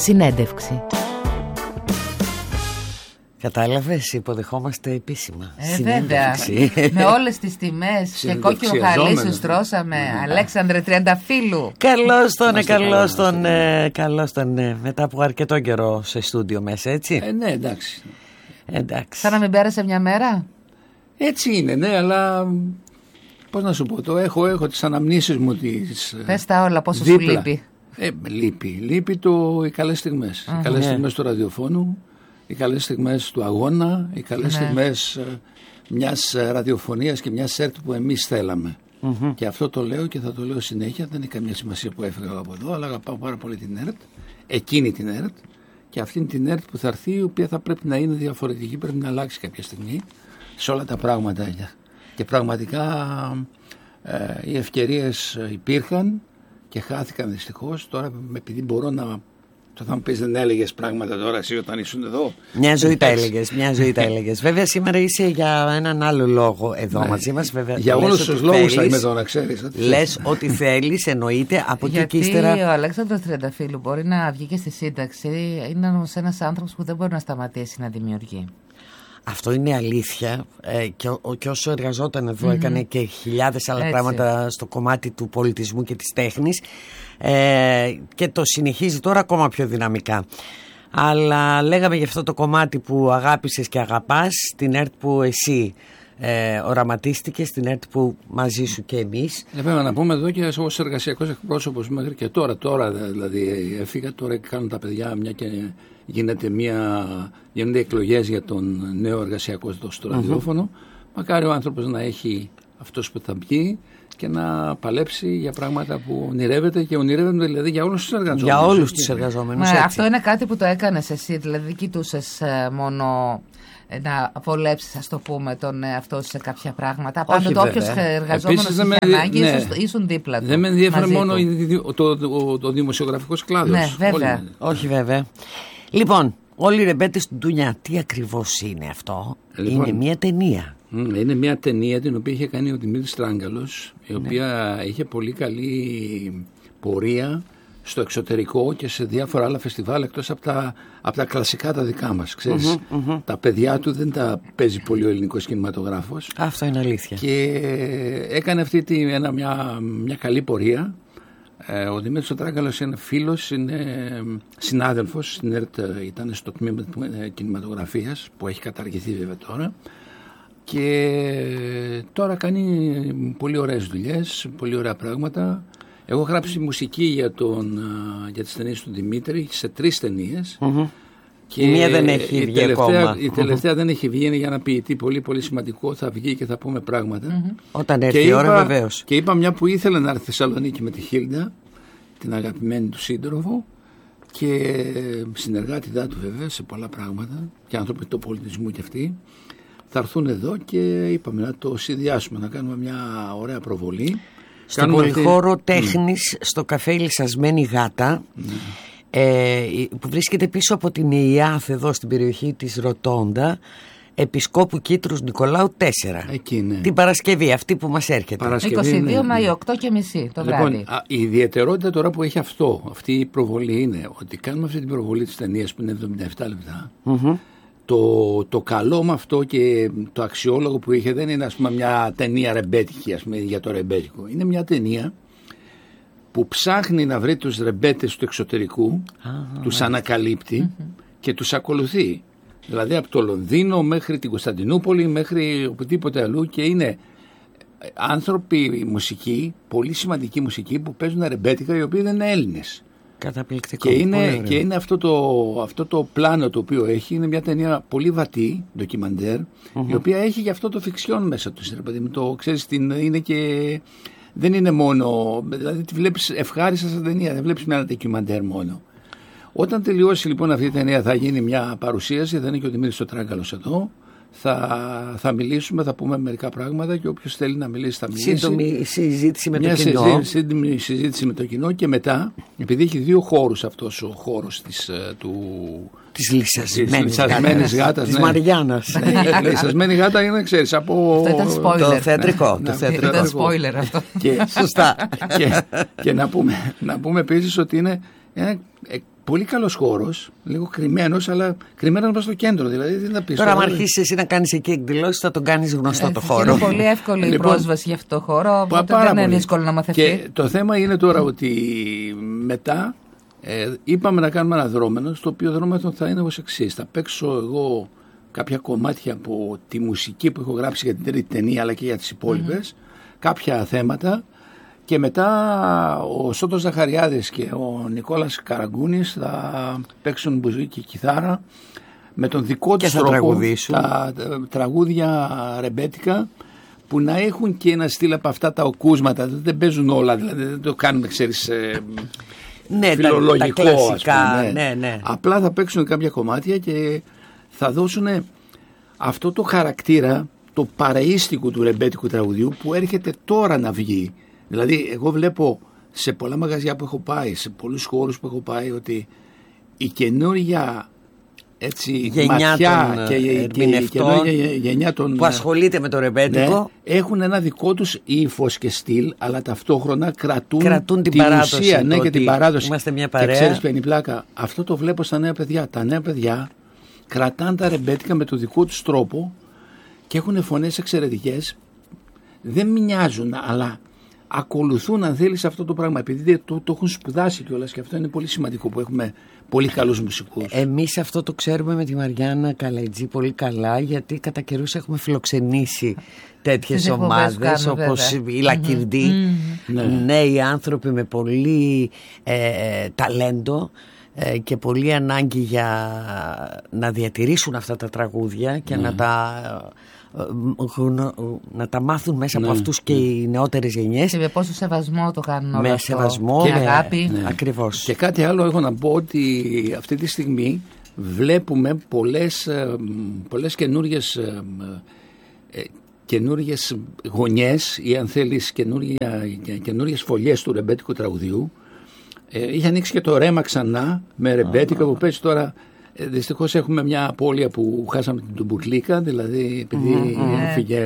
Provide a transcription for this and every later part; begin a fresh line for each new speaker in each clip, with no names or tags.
Συνέντευξη.
Κατάλαβες, υποδεχόμαστε επίσημα.
Βέβαια. Με όλες τις τιμές και κόκκινο χαλί σου στρώσαμε. Αλέξανδρε Τριανταφύλου.
Καλώς τον, μετά από αρκετό καιρό σε στούντιο μέσα, έτσι.
Ναι, εντάξει.
Σαν να μην πέρασε μια μέρα.
Έτσι είναι, ναι, αλλά πώς να σου πω, το έχω τις αναμνήσεις μου.
Πες τα όλα, πόσο σου λείπει.
Λείπει οι καλές στιγμές. Οι καλές στιγμές του ραδιοφώνου, οι καλές στιγμές του αγώνα, οι καλές στιγμές μιας ραδιοφωνίας και μιας ΕΡΤ που εμείς θέλαμε. Και αυτό το λέω και θα το λέω συνέχεια. Δεν έχει καμία σημασία που έφυγα από εδώ, αλλά αγαπάω πάρα πολύ την ΕΡΤ, εκείνη την ΕΡΤ, και αυτήν την ΕΡΤ που θα έρθει, η οποία θα πρέπει να είναι διαφορετική, πρέπει να αλλάξει κάποια στιγμή σε όλα τα πράγματα. Και πραγματικά οι ευκαιρίες υπήρχαν και χάθηκαν δυστυχώς. Τώρα, επειδή μπορώ να. Θα μου πεις, δεν έλεγες πράγματα τώρα εσύ όταν ήσουν εδώ?
Μια ζωή τα έλεγες. Βέβαια σήμερα είσαι για έναν άλλο λόγο εδώ μαζί μας. Βέβαια,
για όλους τους λόγους θα είμαι εδώ, να ξέρεις.
Λες ό,τι θέλεις, εννοείται. Από εκεί και ύστερα.
Γιατί ο Αλέξανδρος Τριανταφύλου μπορεί να βγει και στη σύνταξη. Είναι όμως ένας άνθρωπος που δεν μπορεί να σταματήσει να δημιουργεί.
Αυτό είναι αλήθεια, και όσο εργαζόταν εδώ έκανε και χιλιάδες άλλα πράγματα στο κομμάτι του πολιτισμού και της τέχνης, και το συνεχίζει τώρα ακόμα πιο δυναμικά. Αλλά λέγαμε για αυτό το κομμάτι που αγάπησες και αγαπάς, την ΕΡΤ που εσύ οραματίστηκες, την ΕΡΤ που μαζί σου και εμείς.
Βέβαια να πούμε εδώ και ως εργασιακός εκπρόσωπος μέχρι και τώρα δηλαδή έφυγα, τώρα κάνουν τα παιδιά μια και γίνονται εκλογές για τον νέο εργασιακό στο ραδιόφωνο. Μακάρι ο άνθρωπος να έχει αυτός που θα βγει και να παλέψει για πράγματα που ονειρεύεται, και ονειρεύεται δηλαδή για όλους τους εργαζόμενους.
Για όλους τους εργαζόμενους.
Αυτό είναι κάτι που το έκανες εσύ, δηλαδή κοιτούσες μόνο να βολέψεις, ας το πούμε, τον εαυτό σε κάποια πράγματα. Πάντοτε όποιος εργαζόμενος είχε ανάγκη, ήσουν δίπλα του.
Δεν με ενδιαφέρει μόνο το δημοσιογραφικός κλάδος.
Ναι, βέβαια.
Όχι βέβαια. Λοιπόν, όλοι οι ρεμπέτες του Ντουνιά, τι ακριβώς είναι αυτό?
Λοιπόν,
είναι μια ταινία.
Είναι μια ταινία την οποία είχε κάνει ο Δημήτρης Τράγκαλος, η οποία είχε πολύ καλή πορεία στο εξωτερικό και σε διάφορα άλλα φεστιβάλ, εκτός από τα κλασικά τα δικά μας, ξέρεις. Τα παιδιά του δεν τα παίζει πολύ ο ελληνικός κινηματογράφος.
Αυτό είναι αλήθεια.
Και έκανε αυτή μια καλή πορεία. Ο Δημήτρης Τράγκαλος είναι φίλος, είναι συνάδελφος στην ΕΡΤ, ήταν στο τμήμα κινηματογραφίας που έχει καταργηθεί βέβαια τώρα, και τώρα κάνει πολύ ωραίες δουλειές, πολύ ωραία πράγματα. Εγώ έχω γράψει μουσική για τις ταινίες του Δημήτρη, σε 3 ταινίες.
Και η μία δεν έχει βγει ακόμα.
Η τελευταία δεν έχει βγει, είναι για ένα ποιητή πολύ πολύ σημαντικό, θα βγει και θα πούμε πράγματα.
Όταν έρθει η ώρα, βεβαίως.
Και είπα, μια που ήθελε να έρθει στη Θεσσαλονίκη με τη Χίλντα, την αγαπημένη του σύντροφο και συνεργάτητά του βέβαια σε πολλά πράγματα, και άνθρωποι του πολιτισμού και αυτοί, θα έρθουν εδώ, και είπαμε να το συνδυάσουμε, να κάνουμε μια ωραία προβολή.
Στον πολυχώρο τέχνης, στο καφέ Λυσασμένη Γάτα, που βρίσκεται πίσω από την ΕΙΑΘ εδώ στην περιοχή της Ρωτώντα, Επισκόπου Κίτρους Νικολάου 4.
Εκεί, ναι.
Την Παρασκευή αυτή που μας έρχεται.
22 Μαΐου, 8:30 το βράδυ.
Λοιπόν, η ιδιαιτερότητα τώρα που έχει αυτή η προβολή είναι ότι κάνουμε αυτή την προβολή της ταινίας που είναι 77 λεπτά. Το καλό με αυτό και το αξιόλογο που είχε δεν είναι, ας πούμε, μια ταινία ρεμπέτικη, ας πούμε, για το ρεμπέτικο. Είναι μια ταινία που ψάχνει να βρει τους ρεμπέτες του εξωτερικού, τους ανακαλύπτει και τους ακολουθεί. Δηλαδή από το Λονδίνο μέχρι την Κωνσταντινούπολη, μέχρι οπουδήποτε αλλού, και είναι άνθρωποι μουσικοί, πολύ σημαντική μουσική, που παίζουν ρεμπέτικα, οι οποίοι δεν είναι Έλληνες.
Καταπληκτικό.
Και είναι αυτό το πλάνο το οποίο έχει, είναι μια ταινία πολύ βατή, ντοκιμαντέρ, η οποία έχει γι' αυτό το φιξιόν μέσα του. Το ξέρεις, δεν είναι μόνο, δηλαδή τη βλέπεις ευχάριστα σαν ταινία, δεν βλέπεις μια ντοκιμαντέρ μόνο. Όταν τελειώσει λοιπόν αυτή η ταινία θα γίνει μια παρουσίαση, θα είναι και ο Δημήτρης Τράγκαλος εδώ. Θα μιλήσουμε, θα πούμε μερικά πράγματα, και όποιος θέλει να μιλήσει θα μιλήσει.
Σύντομη συζήτηση με το κοινό.
Σύντομη συζήτηση με το κοινό, και μετά, επειδή έχει 2 χώρους αυτός ο χώρος
της Λυσασμένης
Γάτας.
Της Μαριάννας.
Η Λυσασμένη Γάτα είναι, ξέρεις, από
το θεατρικό.
Ήταν spoiler αυτό.
Σωστά.
Και να πούμε επίσης ότι είναι ένα πολύ καλός χώρος, λίγο κρυμμένος, αλλά κρυμμένος μας στο κέντρο. Δηλαδή, δεν θα πεις.
Τώρα, αν αρχίσεις εσύ να κάνεις εκεί εκδηλώσεις, θα τον κάνεις γνωστό το χώρο.
Είναι πολύ εύκολη η πρόσβαση για αυτό το χώρο, οπότε δεν είναι δύσκολο να μαθευτεί.
Και το θέμα είναι τώρα ότι μετά είπαμε να κάνουμε ένα δρόμενο, στο οποίο δρόμενο θα είναι ως εξής. Θα παίξω εγώ κάποια κομμάτια από τη μουσική που έχω γράψει για την τρίτη ταινία, αλλά και για τις υπόλοιπες, κάποια θέματα. Και μετά ο Σώτος Ζαχαριάδης και ο Νικόλας Καραγκούνης θα παίξουν μπουζούκι και κιθάρα με τον δικό τους τρόπο, τα τραγούδια ρεμπέτικα, που να έχουν και ένα στυλ από αυτά τα οκούσματα. Δεν παίζουν όλα, δηλαδή δεν το κάνουμε, ξέρεις, φιλολογικό,
τα κλασικά, ναι.
Απλά θα παίξουν κάποια κομμάτια και θα δώσουν αυτό το χαρακτήρα, το παρεΐστικο του ρεμπέτικου τραγουδιού, που έρχεται τώρα να βγει. Δηλαδή, εγώ βλέπω σε πολλά μαγαζιά που έχω πάει, σε πολλούς χώρους που έχω πάει, ότι η καινούργια
γενιά των ερμηνευτών που ασχολείται με το ρεμπέτικο,
έχουν ένα δικό τους ύφος και στυλ, αλλά ταυτόχρονα κρατούν
την παράδοση,
ουσία, και την παράδοση.
Είμαστε μια παρέα.
Και ξέρεις ποια είναι η πλάκα? Αυτό το βλέπω στα νέα παιδιά. Τα νέα παιδιά κρατάνε τα ρεμπέτικα με το δικό τους τρόπο και έχουν φωνές εξαιρετικές. Δεν μοιάζουν, αλλά ακολουθούν, αν θέλεις, αυτό το πράγμα, επειδή το έχουν σπουδάσει κιόλας, και αυτό είναι πολύ σημαντικό, που έχουμε πολύ καλούς μουσικούς.
Εμείς αυτό το ξέρουμε με τη Μαριάννα Καλαϊτζή πολύ καλά, γιατί κατά καιρούς έχουμε φιλοξενήσει τέτοιες ομάδες όπως η Λακυρντή, νέοι άνθρωποι με πολύ ταλέντο και πολύ ανάγκη για να διατηρήσουν αυτά τα τραγούδια και να τα μάθουν μέσα από αυτούς και οι νεότερες γενιές.
Και με πόσο σεβασμό το κάνουν όλα.
Με σεβασμό
και αγάπη.
Ακριβώς.
Και κάτι άλλο έχω να πω, ότι αυτή τη στιγμή βλέπουμε πολλές καινούριες γωνιές, ή αν θέλεις καινούριες φωλιές του ρεμπέτικου τραγουδιού. Είχε ανοίξει και το Ρέμα ξανά με ρεμπέτικα που παίζει τώρα. Δυστυχώς έχουμε μια απώλεια που χάσαμε την Τουμπουρλίκα, δηλαδή επειδή έφυγε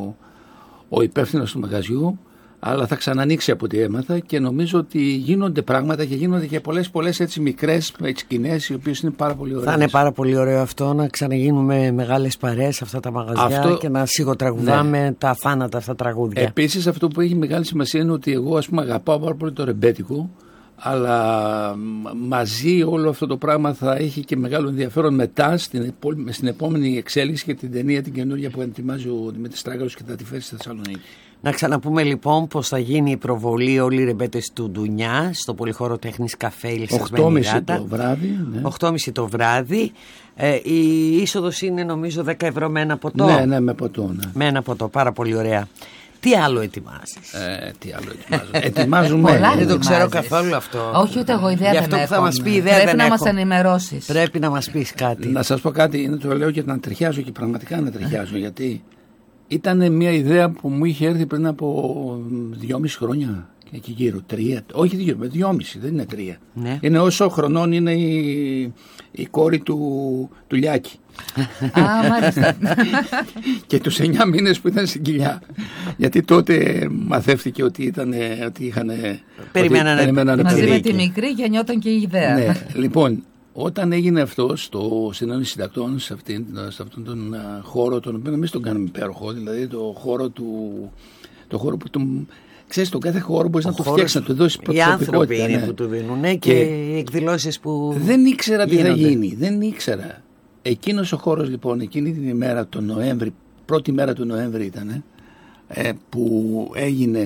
ο υπεύθυνος του μαγαζιού, αλλά θα ξανανοίξει από ό,τι έμαθα, και νομίζω ότι γίνονται πράγματα και γίνονται και πολλές έτσι μικρές σκηνές, οι οποίες είναι πάρα πολύ ωραίες.
Θα είναι πάρα πολύ ωραίο αυτό, να ξαναγίνουμε μεγάλες παρέες σε αυτά τα μαγαζιά και να σιγοτραγουδάμε τα θάνατα αυτά τραγούδια.
Επίσης, αυτό που έχει μεγάλη σημασία είναι ότι εγώ, ας πούμε, αγαπάω πάρα πολύ το ρεμπέτικο, αλλά μαζί όλο αυτό το πράγμα θα έχει και μεγάλο ενδιαφέρον μετά στην επόμενη εξέλιξη και την ταινία την καινούργια που ετοιμάζει ο Δημήτρης Τράγαλος και θα τη φέρει στη Θεσσαλονίκη.
Να ξαναπούμε λοιπόν πως θα γίνει η προβολή όλοι οι ρεμπέτες του Ντουνιά στο Πολυχώρο Τέχνης Καφέ Λυσσασμένη Γάτα.
8.30 το βράδυ.
8.30 το βράδυ. Η είσοδος είναι νομίζω 10 ευρώ με ένα ποτό.
Ναι, με ποτό. Ναι.
Με ένα ποτό, πάρα πολύ ωραία. Τι άλλο ετοιμάζεις?
Ετοιμάζουμε.
Δεν το ξέρω καθόλου αυτό.
Όχι, ούτε εγώ ιδέα δεν έχω.
Θα μας πει ιδέα.
Πρέπει να μας ενημερώσεις.
Πρέπει να μας πεις κάτι.
Να σας πω κάτι, το λέω και να τριχιάζω, και πραγματικά να τριχιάζω, γιατί ήταν μια ιδέα που μου είχε έρθει πριν από 2,5 χρόνια. Εκεί γύρω, 3, όχι 2,5, δεν είναι 3.
Ναι.
Είναι όσο χρονών είναι η κόρη του Λιάκη.
Μάλιστα.
Και τους 9 μήνες που ήταν στην κοιλιά. Γιατί τότε μαθεύτηκε ότι είχαν.
Περιμένανε
μαζί με τη μικρή γεννιόταν και η ιδέα.
Ναι, λοιπόν, όταν έγινε αυτό στο Συνόδιο Συντακτών, σε αυτόν τον χώρο, τον οποίο εμείς τον κάνουμε υπέροχο, δηλαδή το χώρο που τον. Ξέρεις, τον κάθε χώρο μπορείς να το φτιάξεις, να του δώσεις προσωπικότητα.
Οι άνθρωποι είναι που του δίνουν και οι εκδηλώσεις που.
Δεν ήξερα τι θα γίνει. Δεν ήξερα. Εκείνος ο χώρος λοιπόν, εκείνη την ημέρα, τον Νοέμβρη, πρώτη μέρα του Νοέμβρη ήταν, που έγινε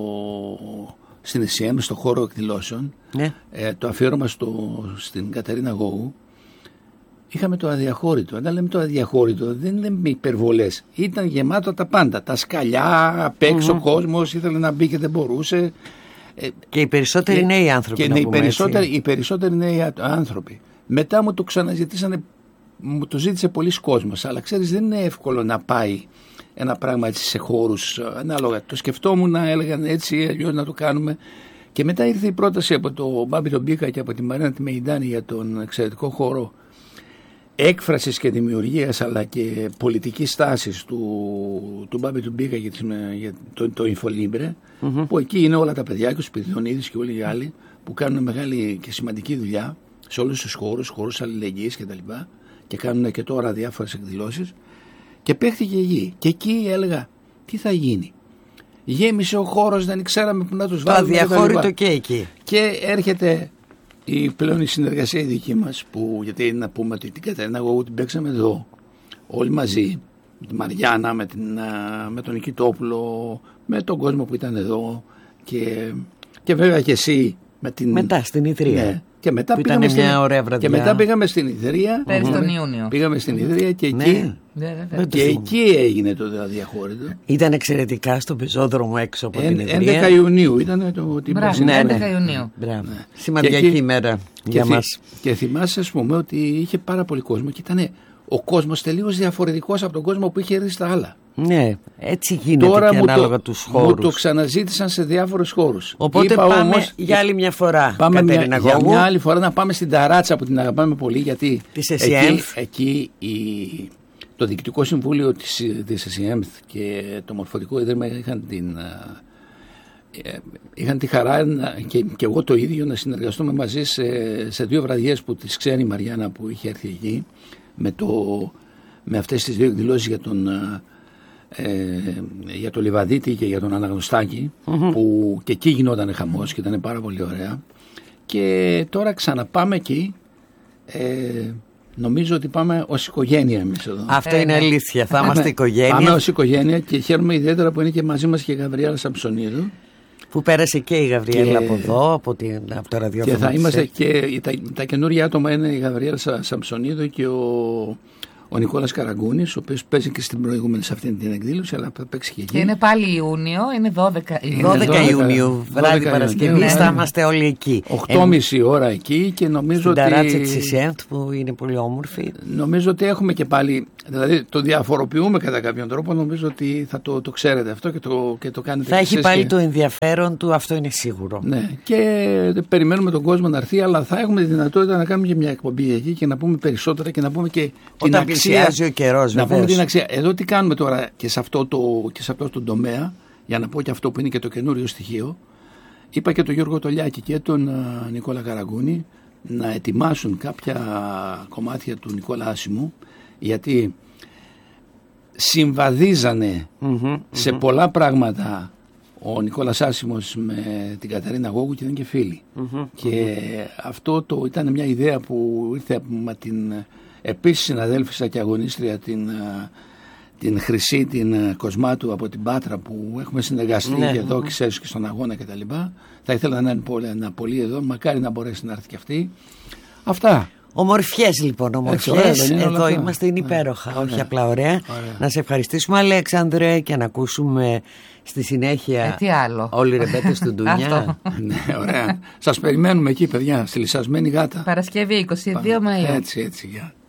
στην ΕΣΥΕΜ, στο χώρο εκδηλώσεων, το αφιέρωμα στην Κατερίνα Γόου. Είχαμε το αδιαχώρητο. Όταν λέμε το αδιαχώρητο, δεν λέμε υπερβολές. Ήταν γεμάτο τα πάντα. Τα σκαλιά, απ' έξω κόσμος, ήθελε να μπει και δεν μπορούσε.
Και οι περισσότεροι νέοι άνθρωποι.
Και οι περισσότεροι νέοι άνθρωποι. Μετά μου το ξαναζητήσανε, μου το ζήτησε πολλοί κόσμος. Αλλά ξέρεις, δεν είναι εύκολο να πάει ένα πράγμα έτσι σε χώρους ανάλογα. Το σκεφτόμουν, να έλεγαν έτσι, αλλιώς να το κάνουμε. Και μετά ήρθε η πρόταση από τον Μπάμπη τον Μπίκα και από τη Μαρίνα τη Μεϊντάνη για τον εξαιρετικό χώρο έκφρασης και δημιουργίας, αλλά και πολιτικής στάσης του Μπάμπη του Μπίκα για το Ινφολίμπρε, που εκεί είναι όλα τα παιδιά και ο Σπυριδονίδης και όλοι οι άλλοι που κάνουν μεγάλη και σημαντική δουλειά σε όλους τους χώρους αλληλεγγύης κτλ. Και κάνουν και τώρα διάφορες εκδηλώσεις. Και παίχτηκε γη. Και εκεί έλεγα, τι θα γίνει. Γέμισε ο χώρος, δεν ξέραμε που να τους βάλουμε.
Το αδιαχώρητο και εκεί.
Και έρχεται πλέον η συνεργασία η δική μας, που, γιατί να πούμε ότι την Κατερίνα Γόγου την παίξαμε εδώ, όλοι μαζί, με τη Μαριάννα, με τον Νικητόπουλο, με τον κόσμο που ήταν εδώ και βέβαια και εσύ.
Μετά στην Ιδρύα.
Ναι. Και μετά
πήγαμε μια ωραία βραδιά.
Και μετά πήγαμε στην Ιδρύα.
Πέρυσι τον Ιούνιο.
Πήγαμε στην Ιδρύα και εκεί.
Ναι.
Και εκεί έγινε το αδιαχώρητο.
Ήταν εξαιρετικά στον πεζόδρομο έξω από την Ιδρύα.
11 Ιουνίου ήταν την
περσινή. 11 Ιουνίου.
Σημαντική ημέρα για μας.
Και θυμάσαι, ας πούμε, ότι είχε πάρα πολύ κόσμο και ήταν ο κόσμος τελείως διαφορετικός από τον κόσμο που είχε έρθει στα άλλα.
Ναι, έτσι γίνεται. Τώρα και ανάλογα τους χώρους.
Μου το ξαναζήτησαν σε διάφορους χώρους.
Οπότε πάμε όμως, για άλλη μια φορά.
Πάμε για μια άλλη φορά να πάμε στην Ταράτσα που την αγαπάμε πολύ, γιατί εκεί το Διοικητικό Συμβούλιο της ΕΣΥΕΜΘ και το Μορφωτικό Ίδρυμα είχαν τη χαρά και εγώ το ίδιο να συνεργαστούμε μαζί σε 2 βραδιές που τις ξέρει η Μαριάννα που είχε έρθει εκεί με αυτές τις 2 εκδηλώσεις για το Λιβαδίτη και για τον Αναγνωστάκη, που και εκεί γινόταν χαμός και ήταν πάρα πολύ ωραία. Και τώρα ξαναπάμε εκεί. Νομίζω ότι πάμε ως οικογένεια εμείς εδώ.
Αυτό είναι αλήθεια. Θα είμαστε οικογένεια.
Πάμε ως οικογένεια και χαίρομαι ιδιαίτερα που είναι και μαζί μας και η Γαβριέλα Σαμψονίδου.
Που πέρασε και η Γαβριέλα από εδώ, από το ραδιόφωνο.
Και θα είμαστε και τα καινούργια άτομα είναι η Γαβριέλα Σαμψονίδου και ο Νικόλας Καραγκούνης, ο οποίος παίζει και στην προηγούμενη σε αυτήν την εκδήλωση, αλλά θα παίξει και εκεί.
Και είναι πάλι Ιούνιο, είναι
12 Ιουνίου, βράδυ Παρασκευή, θα είμαστε όλοι εκεί.
8.30 ώρα εκεί και νομίζω
στην
ότι.
Στην Ταράτσα της ΕΣΥΕΜΘ που είναι πολύ όμορφη.
Νομίζω ότι έχουμε και πάλι. Δηλαδή το διαφοροποιούμε κατά κάποιον τρόπο. Νομίζω ότι θα το ξέρετε αυτό και το κάνετε.
Θα έχει πάλι το ενδιαφέρον του, αυτό είναι σίγουρο.
Ναι, και περιμένουμε τον κόσμο να έρθει, αλλά θα έχουμε τη δυνατότητα να κάνουμε και μια εκπομπή εκεί και να πούμε περισσότερα και να πούμε και την αξία.
Ο καιρός,
να πούμε την αξία. Εδώ τι κάνουμε τώρα και σε αυτό το τομέα, για να πω και αυτό που είναι και το καινούριο στοιχείο. Είπα και τον Γιώργο Τολιάκη και τον Νικόλα Καραγκούνη να ετοιμάσουν κάποια κομμάτια του Νικόλα Άσημου, γιατί συμβαδίζανε σε πολλά πράγματα ο Νικόλας Άσημος με την Κατερίνα Γόγου και ήταν και φίλοι. Και αυτό ήταν μια ιδέα που ήρθε με την επίσης συναδέλφισσα και αγωνίστρια την Χρυσή, την Κοσμάτου από την Πάτρα, που έχουμε συνεργαστεί και εδώ ξέρεις και στον αγώνα κτλ. Θα ήθελα να είναι πολύ εδώ, μακάρι να μπορέσει να έρθει και αυτή. Αυτά.
Ομορφιές λοιπόν, ομορφιές. Εδώ είμαστε, είναι υπέροχα, όχι απλά ωραία. Να σε ευχαριστήσουμε, Αλέξανδρε, και να ακούσουμε στη συνέχεια όλοι οι ρεμπέτες του Ντουνιά.
Ναι, ωραία. Σας περιμένουμε εκεί, παιδιά, στη Λυσασμένη Γάτα.
Παρασκευή 22 Μαΐου.
Έτσι, γεια.